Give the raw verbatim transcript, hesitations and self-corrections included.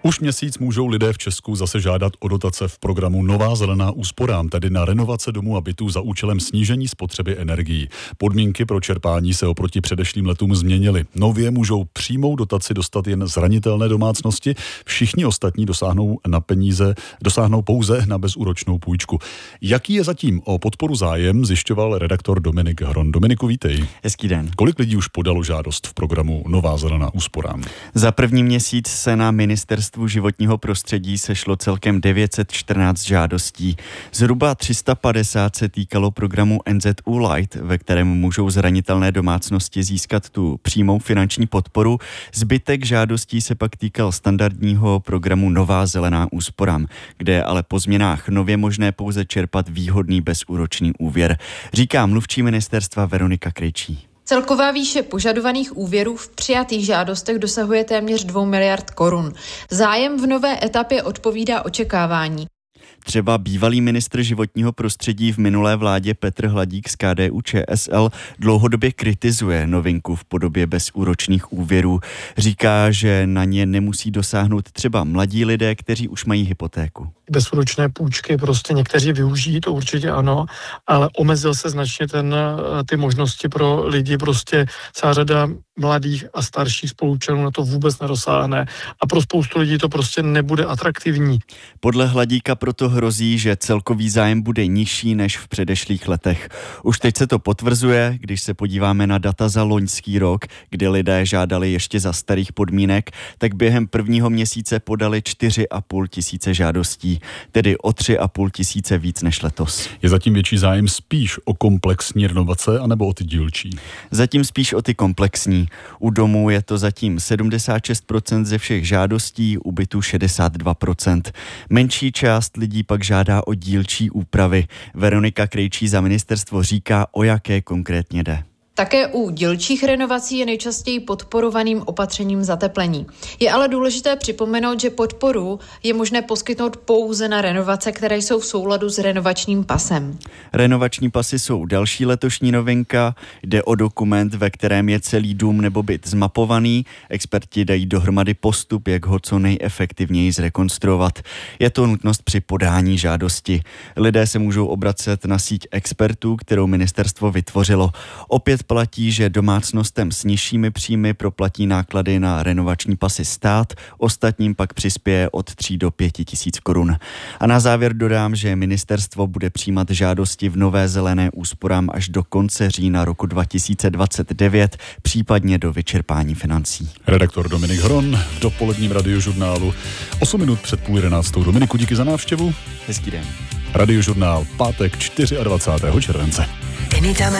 Už měsíc můžou lidé v Česku zase žádat o dotace v programu Nová zelená úsporám, tedy na renovace domů a bytů za účelem snížení spotřeby energií. Podmínky pro čerpání se oproti předešlým letům změnily. Nově můžou přímou dotaci dostat jen zranitelné domácnosti, všichni ostatní dosáhnou na peníze, dosáhnou pouze na bezúročnou půjčku. Jaký je zatím o podporu zájem, zjišťoval redaktor Dominik Hron. Dominiku, vítej. Hezký den. Kolik lidí už podalo žádost v programu Nová zelená úsporám? Za první měsíc se na Ministerstvu životního prostředí sešlo celkem devět set čtrnáct žádostí. Zhruba tři sta padesát se týkalo programu N Z U Light, ve kterém můžou zranitelné domácnosti získat tu přímou finanční podporu. Zbytek žádostí se pak týkal standardního programu Nová zelená úsporám, kde je ale po změnách nově možné pouze čerpat výhodný bezúročný úvěr, říká mluvčí ministerstva Veronika Krejčí. Celková výše požadovaných úvěrů v přijatých žádostech dosahuje téměř dvou miliard korun. Zájem v nové etapě odpovídá očekávání. Třeba bývalý ministr životního prostředí v minulé vládě Petr Hladík z K D U Č S L dlouhodobě kritizuje novinku v podobě bezúročných úvěrů. Říká, že na ně nemusí dosáhnout třeba mladí lidé, kteří už mají hypotéku. Bezúročné půjčky prostě někteří využijí, to určitě ano, ale omezil se značně ten, ty možnosti pro lidi, prostě celá řada mladých a starších spoluobčanů na to vůbec nedosáhne a pro spoustu lidí to prostě nebude atraktivní. Podle Hladíka proto hrozí, že celkový zájem bude nižší než v předešlých letech. Už teď se to potvrzuje, když se podíváme na data za loňský rok, kdy lidé žádali ještě za starých podmínek, tak během prvního měsíce podali čtyři a půl tisíce žádostí, tedy o tři a půl tisíce víc než letos. Je zatím větší zájem spíš o komplexní renovace anebo o ty dílčí? Zatím spíš o ty komplexní. U domů je to zatím sedmdesát šest procent ze všech žádostí, u bytů šedesát dva procent. Menší část lidí pak žádá o dílčí úpravy. Veronika Krejčí za ministerstvo říká, o jaké konkrétně jde. Také u dílčích renovací je nejčastěji podporovaným opatřením zateplení. Je ale důležité připomenout, že podporu je možné poskytnout pouze na renovace, které jsou v souladu s renovačním pasem. Renovační pasy jsou další letošní novinka. Jde o dokument, ve kterém je celý dům nebo byt zmapovaný. Experti dají dohromady postup, jak ho co nejefektivněji zrekonstruovat. Je to nutnost při podání žádosti. Lidé se můžou obracet na síť expertů, kterou ministerstvo vytvořilo. Opět platí, že domácnostem s nižšími příjmy proplatí náklady na renovační pasy stát, ostatním pak přispěje od tří do pěti tisíc korun. A na závěr dodám, že ministerstvo bude přijímat žádosti v Nové zelené úsporám až do konce října roku dva tisíce dvacet devět, případně do vyčerpání financí. Redaktor Dominik Hron v dopoledním radiožurnálu osm minut před půl jedenáctou. Dominiku, díky za návštěvu. Hezký den. Radiožurnál pátek dvacátého čtvrtého července.